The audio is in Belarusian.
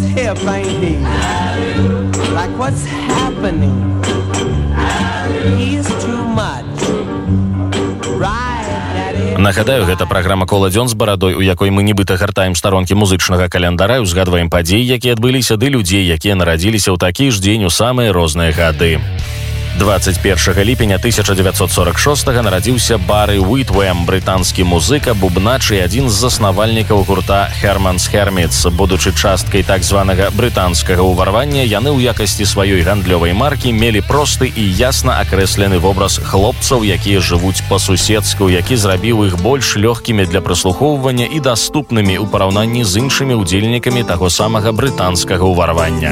hip, ain't he? Like what's happening? He's too much. Нагадаю, гэта праграма «Кола дзён з барадой», у якой мы нібыта гартаем старонкі музычнага каляндаря, узгадваем падзеі, якія адбыліся, ды людзей, якія нарадзіліся ў такі ж дзень у самыя розныя гады. 21 ліпеня 1946 нарадзіўся Бары Уитвэм, брытанскі музыка, бубнач і адзін з заснавальнікаў гурта Herman's Hermits. Будучы часткай так званага брытанскага ўварвання, яны ў якасці сваёй гандлёвай маркі мелі просты і ясна акрэслены вобраз хлопцаў, якія жывуць па-суседску, які зрабіў іх больш лёгкімі для праслухоўвання і даступнымі ў параўнанні з іншымі ўдзельнікамі таго самага брытанскага ўварвання.